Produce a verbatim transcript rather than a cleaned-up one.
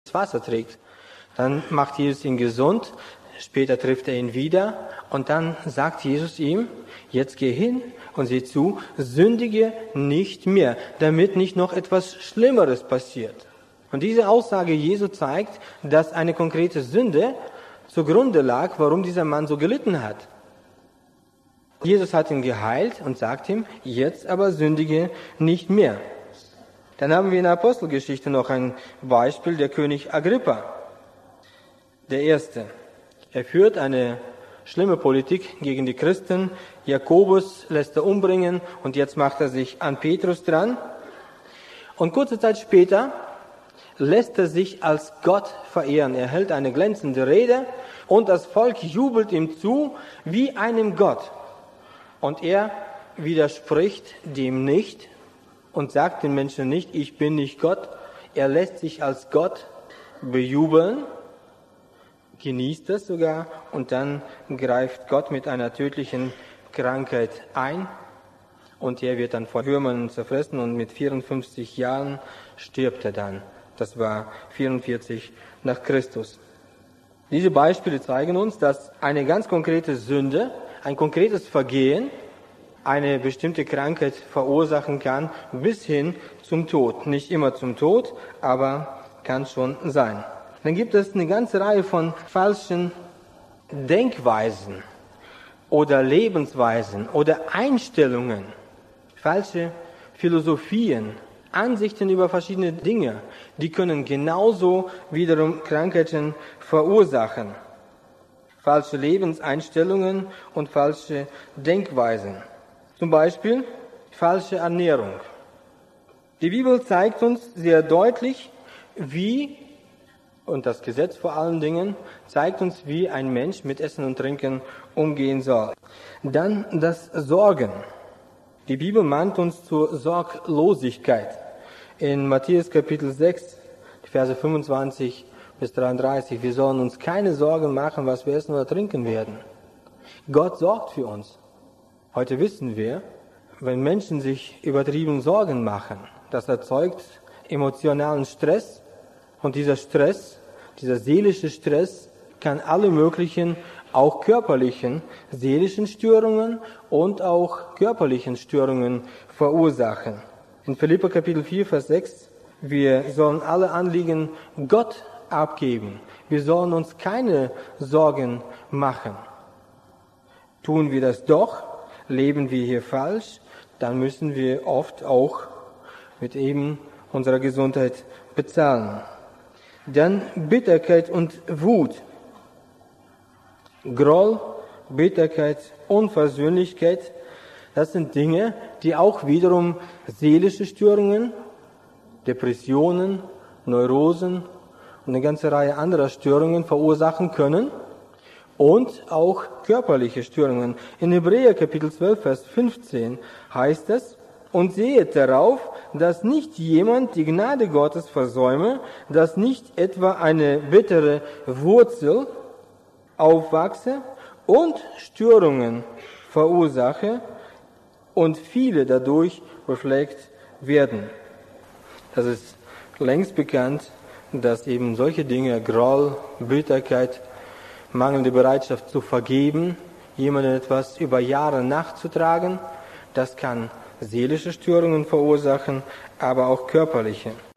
das Wasser trägt. Dann macht Jesus ihn gesund, später trifft er ihn wieder und dann sagt Jesus ihm, jetzt geh hin und sieh zu, sündige nicht mehr, damit nicht noch etwas Schlimmeres passiert. Und diese Aussage Jesu zeigt, dass eine konkrete Sünde zugrunde lag, warum dieser Mann so gelitten hat. Jesus hat ihn geheilt und sagt ihm, jetzt aber sündige nicht mehr. Dann haben wir in der Apostelgeschichte noch ein Beispiel, der König Agrippa, der Erste. Er führt eine schlimme Politik gegen die Christen. Jakobus lässt er umbringen und jetzt macht er sich an Petrus dran. Und kurze Zeit später lässt er sich als Gott verehren. Er hält eine glänzende Rede und das Volk jubelt ihm zu wie einem Gott. Und er widerspricht dem nicht und sagt den Menschen nicht, ich bin nicht Gott. Er lässt sich als Gott bejubeln, genießt es sogar und dann greift Gott mit einer tödlichen Krankheit ein und er wird dann von Würmern zerfressen und mit vierundfünfzig Jahren stirbt er dann. Das war vierundvierzig nach Christus. Diese Beispiele zeigen uns, dass eine ganz konkrete Sünde, ein konkretes Vergehen eine bestimmte Krankheit verursachen kann, bis hin zum Tod. Nicht immer zum Tod, aber kann schon sein. Dann gibt es eine ganze Reihe von falschen Denkweisen oder Lebensweisen oder Einstellungen, falsche Philosophien, Ansichten über verschiedene Dinge, die können genauso wiederum Krankheiten verursachen. Falsche Lebenseinstellungen und falsche Denkweisen. Zum Beispiel falsche Ernährung. Die Bibel zeigt uns sehr deutlich, wie, und das Gesetz vor allen Dingen, zeigt uns, wie ein Mensch mit Essen und Trinken umgehen soll. Dann das Sorgen. Die Bibel mahnt uns zur Sorglosigkeit. In Matthäus Kapitel sechs, Verse fünfundzwanzig bis dreiunddreißig, wir sollen uns keine Sorgen machen, was wir essen oder trinken werden. Gott sorgt für uns. Heute wissen wir, wenn Menschen sich übertrieben Sorgen machen, das erzeugt emotionalen Stress und dieser Stress, dieser seelische Stress kann alle möglichen, auch körperlichen, seelischen Störungen und auch körperlichen Störungen verursachen. In Philipper Kapitel vier, Vers sechs, wir sollen alle Anliegen Gott abgeben. Wir sollen uns keine Sorgen machen. Tun wir das doch, leben wir hier falsch, dann müssen wir oft auch mit eben unserer Gesundheit bezahlen. Dann Bitterkeit und Wut. Groll, Bitterkeit, Unversöhnlichkeit, das sind Dinge, die auch wiederum seelische Störungen, Depressionen, Neurosen und eine ganze Reihe anderer Störungen verursachen können und auch körperliche Störungen. In Hebräer Kapitel zwölf, Vers fünfzehn heißt es, und sehet darauf, dass nicht jemand die Gnade Gottes versäume, dass nicht etwa eine bittere Wurzel aufwachse und Störungen verursache und viele dadurch befleckt werden. Das ist längst bekannt, dass eben solche Dinge, Groll, Bitterkeit, mangelnde Bereitschaft zu vergeben, jemandem etwas über Jahre nachzutragen, das kann seelische Störungen verursachen, aber auch körperliche.